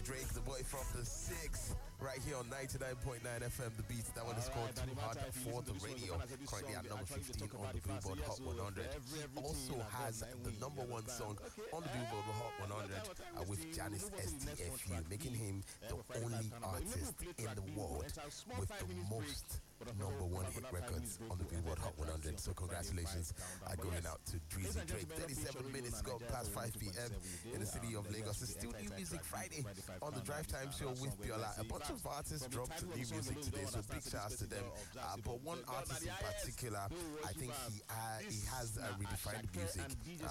Drake, the boy from the 6, right here on 99.9 FM, The Beat. That one is called Too Hard for the Radio, currently at number 15 on the Billboard Hot 100. He also has the number 1 song on the Billboard Hot 100 with Janice STFU, making him the only artist in the world with the most number 1 hit records on the Billboard Hot 100. So congratulations are going out to Drizzy Drake. 37 minutes gone past 5 p.m. in the city of Lagos. It's still New Music Friday on the Drive Time Show with Biola. A bunch of artists dropped new music today, so big shouts to them. But one artist in particular, I think he has redefined music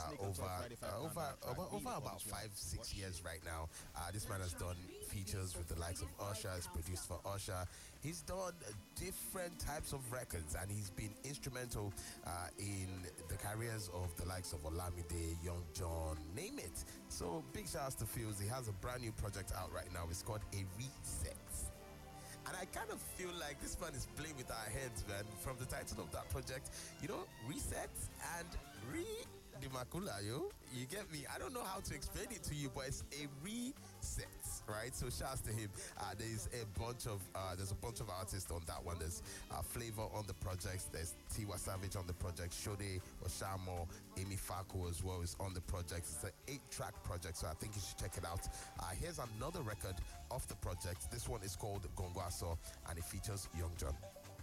over about 5-6 years right now. This man has done features with the likes of Usher, has produced for Usher. He's done different types of records, and he's been instrumental in the careers of the likes of Olamide, Young John, name it. So big shouts to Fields. He has a brand new project out right now. It's called A Reset. And I kind of feel like this man is playing with our heads, man, from the title of that project. You know, Reset and the Makula, yo. You get me? I don't know how to explain it to you, but it's a reset, right? So shouts to him. There's a bunch of artists on that one. There's Flavor on the project. There's Tiwa Savage on the project. Shode Oshamo, Amy Fako as well is on the project. It's an 8-track project, so I think you should check it out. Here's another record off the project. This one is called Gongwaso, and it features Young John.